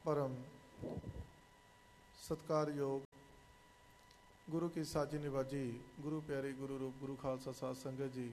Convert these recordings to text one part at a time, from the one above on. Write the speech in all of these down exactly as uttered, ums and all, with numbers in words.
परम सत्कारयोग गुरु की साजी निवाजी गुरु प्यारे गुरु रूप गुरु खालसा साध संगत जी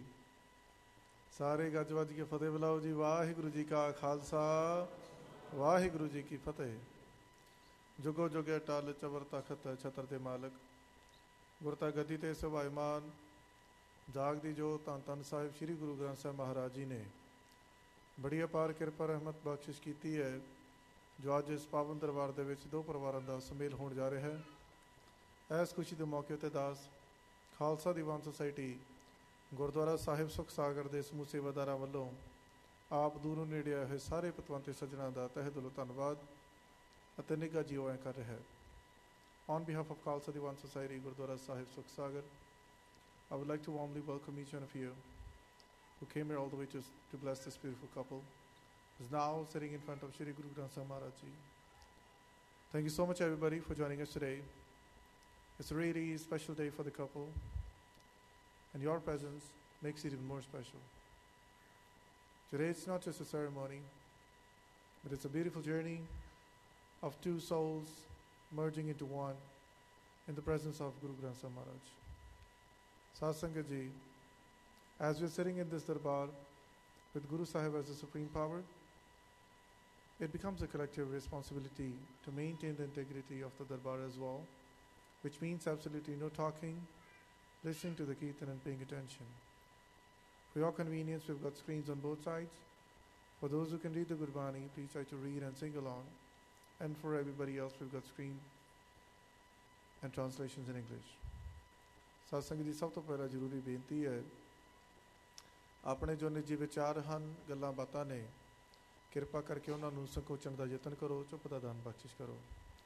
सारे गज वज के फतेह बुलाओ जी। वाहिगुरु जी का खालसा वाहिगुरु जी की फतेह। जुगो जुगे टाल चवर तखत छतर ते मालक गुरता गद्दी ते सुभाईमान जागदी जो धन धन साहिब श्री गुरु ग्रंथ साहिब महाराज जी ने बड़ी अपार किरपा रहमत बख्शिश की है जो अज इस पावन दरबार दे विच दो परिवारों का सुमेल होने जा रहा है। इस खुशी के मौके उत्ते दास खालसा दीवान सोसाइटी गुरुद्वारा साहिब सुख सागर के समूह सेवादारां वल्लों आप दूरों नेड़े आए हुए सारे पतवंते सज्जणों का तहे दिलों धन्नवाद अते निघा जीओ ऐ कर रहा है। On behalf of Khalsa Diwan society gurdwara Sahib सुख सागर, I would like to warmly welcome each one of you who came here all the way to, to bless this beautiful couple who is now sitting in front of Shri Guru Granth Sahib Maharaj Ji. Thank you so much everybody for joining us today. It's a really special day for the couple and your presence makes it even more special. Today it's not just a ceremony, but it's a beautiful journey of two souls merging into one in the presence of Guru Granth Sahib Maharaj. Saad Sangat Ji, as we're sitting in this darbar with Guru Sahib as the supreme power, it becomes a collective responsibility to maintain the integrity of the darbar as well, which means absolutely no talking, listening to the kirtan and paying attention. For your convenience, we've got screens on both sides. For those who can read the Gurbani, please try to read and sing along. And for everybody else, we've got screen and translations in English. साध संगत जी, सब तो पहला जरूरी बेनती है, अपने जो निजी विचार हैं गल्लां बातां ने किरपा करके उन्होंने संकोचन का यतन करो, चुप का दान बख्शिश करो।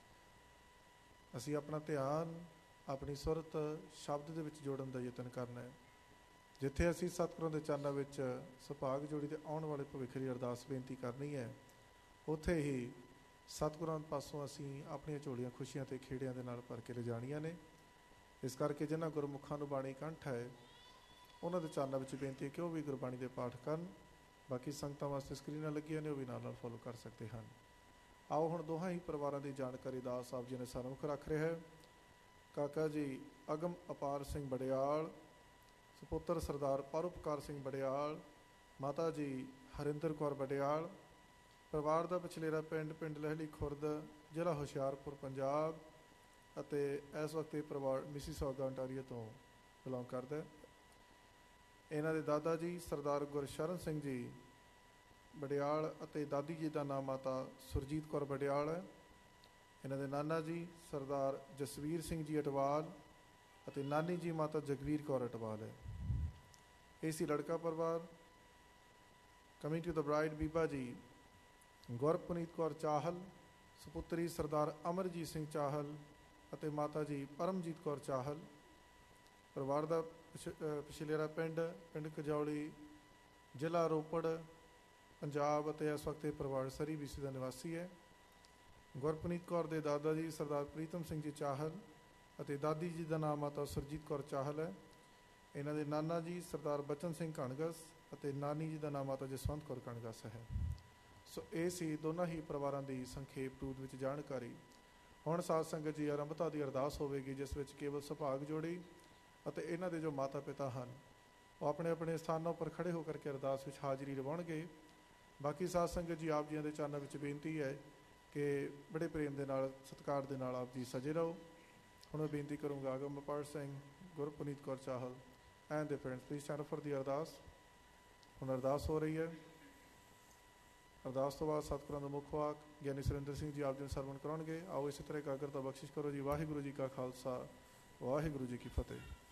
असी अपना ध्यान अपनी सुरत शब्द दे विच जोड़न का यतन करना है। जिथे असी सतगुरां दे चरनां विच सुभाग जोड़ी दे आउण वाले भविख दी अरदास बेनती करनी है, उत्थे ही सतगुरां पासों असी अपनी झोलियां खुशियां ते खेड़ियां दे नाल भर के ले जाणियां ने। इस करके जिन्हां गुरमुखां नूं बाणी कंठ है उन्हां दे चरनां विच बेनती है कि वह भी गुरबाणी दे पाठ करन। बाकी संगतां वास्ते स्क्रीनां लगियां ने, वह भी नाल नाल फॉलो कर सकते हैं। आओ हुण दोहां ही परिवारां दी जानकारी दास साहब जी ने सन्मुख रख रहे हैं। काका जी अगम अपार सिंह बड़ियाल, सुपुत्र सरदार परोपकार सिंह बड़ियाल, माता जी हरिंदर कौर बड़ियाल, परिवार का पिछलेरा पिंड पिंड लहली खुरद जिला हुशियारपुर पंजाब ਅਤੇ इस वक्त ये परिवार मिसिसॉगा ओंटारियो तो बिलोंग करता है। इन्हां दे दादा जी सरदार गुरशरण सिंह जी बड़ियाल ਅਤੇ दादी जी का नाम माता सुरजीत कौर बड़ियाल है। इन्हां दे नाना जी सरदार जसवीर सिंह जी अटवाल ਅਤੇ नानी जी माता जगवीर कौर अटवाल है। इसी लड़का परिवार। Coming to the bride Biba जी गुरपुनीत कौर चाहल, सुपुत्री सरदार अमरजीत सिंह चाहल ਅਤੇ माता जी परमजीत कौर चाहल। परिवार का पिछलेरा पिंड पिंड कजौली जिला रोपड़ पंजाब ਅਤੇ इस वक्त परिवार सरी बीसी का निवासी है। गुरपुनीत कौर के दादा जी सरदार प्रीतम सिंह जी चाहल ਅਤੇ दादी जी का नाम माता सुरजीत कौर चाहल है। इन्हों के नाना जी सरदार बचन सिंह कणगस ਅਤੇ नानी जी का नाम माता जसवंत कौर कणगस है। सो ये सी दोनों ही परिवारों की संखेप रूप में जानकारी। हुण साध संगत जी आरंभता की अरदास होगी जिस विच केवल सुभाग जोड़ी और इन्हों के जो माता पिता हैं वो अपने अपने स्थानों पर खड़े होकर के अरदास में हाजिरी लवाउणगे। बाकी साध संगत जी आप जी के चरणों में बेनती है कि बड़े प्रेम के नाल सत्कार के नाल आप जी सजे रहो। हुण मैं बेनती करूँगा आगम अपार सिंह गुरपुनीत कौर चाहल and the friends please stand for the अरदास। हुण अरदास हो रही है। अरदास तो बाद सतगुरां दा मुख वाक ज्ञानी सुरेंद्र सिंह जी आप जी सरवण कराउणगे। आओ इस तरह एकाग्रता बख्शिश करो जी। वाहिगुरू जी का खालसा वाहिगुरू जी की फतेह।